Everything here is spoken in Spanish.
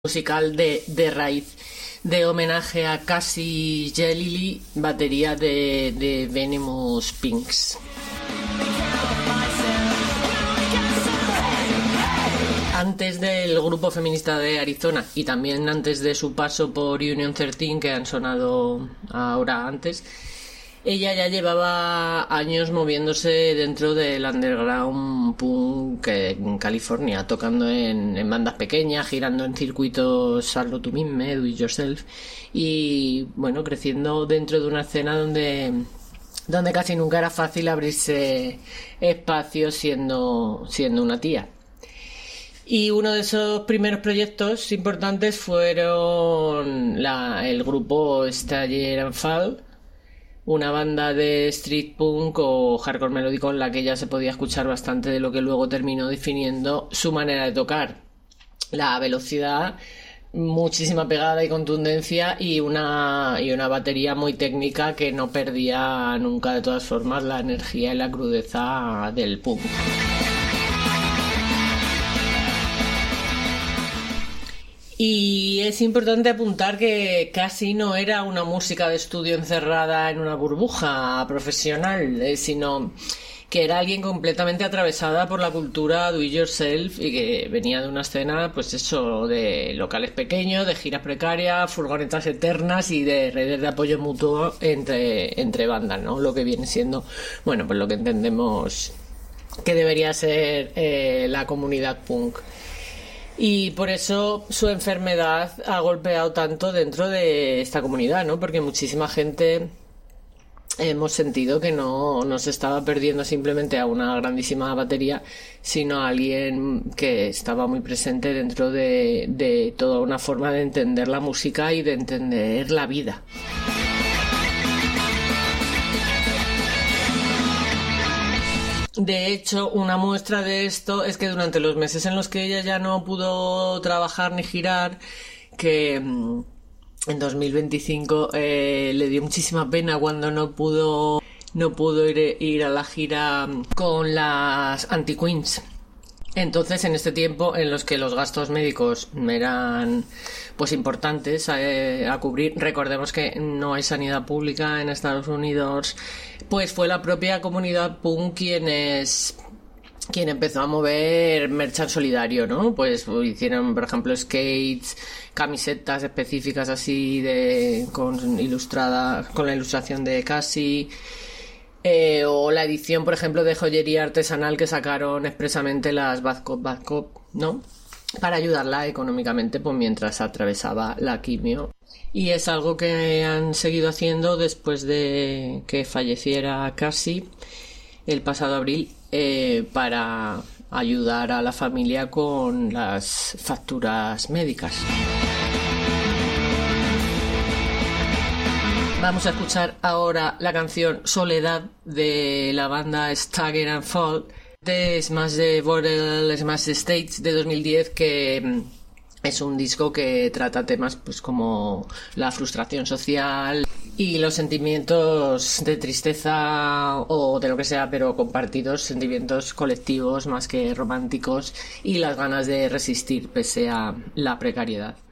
musical de raíz de homenaje a Cassie Jalili, batería de Venomous Pinks. Antes del grupo feminista de Arizona y también antes de su paso por Union 13, que han sonado ahora antes, ella ya llevaba años moviéndose dentro del underground punk en California, tocando en bandas pequeñas, girando en circuitos hazlo tú mismo, do it yourself, y bueno, creciendo dentro de una escena donde casi nunca era fácil abrirse espacio siendo una tía. Y uno de esos primeros proyectos importantes fueron el grupo Stagger and Fall, una banda de street punk o hardcore melódico en la que ya se podía escuchar bastante de lo que luego terminó definiendo su manera de tocar. La velocidad, muchísima pegada y contundencia y una batería muy técnica que no perdía nunca de todas formas la energía y la crudeza del punk. Y es importante apuntar que casi no era una música de estudio encerrada en una burbuja profesional, sino que era alguien completamente atravesada por la cultura do it yourself y que venía de una escena, pues eso, de locales pequeños, de giras precarias, furgonetas eternas y de redes de apoyo mutuo entre bandas, ¿no? Lo que viene siendo, bueno, pues lo que entendemos que debería ser la comunidad punk. Y por eso su enfermedad ha golpeado tanto dentro de esta comunidad, ¿no? Porque muchísima gente hemos sentido que no se estaba perdiendo simplemente a una grandísima batería, sino a alguien que estaba muy presente dentro de toda una forma de entender la música y de entender la vida. De hecho, una muestra de esto es que durante los meses en los que ella ya no pudo trabajar ni girar, que en 2025 le dio muchísima pena cuando no pudo ir a la gira con las Anti-Queens. Entonces, en este tiempo en los que los gastos médicos eran pues importantes a cubrir, recordemos que no hay sanidad pública en Estados Unidos, pues fue la propia comunidad punk quien empezó a mover merchan solidario, ¿no? Pues hicieron, por ejemplo, skates, camisetas específicas así con la ilustración de Cassie. O la edición, por ejemplo, de joyería artesanal que sacaron expresamente las Bad Cop, ¿no? Para ayudarla económicamente, pues mientras atravesaba la quimio. Y es algo que han seguido haciendo después de que falleciera Cassie el pasado abril, para ayudar a la familia con las facturas médicas. Vamos a escuchar ahora la canción Soledad de la banda Stagger and Fall de Smash the Bottle, Smash the Stage de 2010, que es un disco que trata temas pues como la frustración social y los sentimientos de tristeza o de lo que sea, pero compartidos, sentimientos colectivos más que románticos, y las ganas de resistir pese a la precariedad.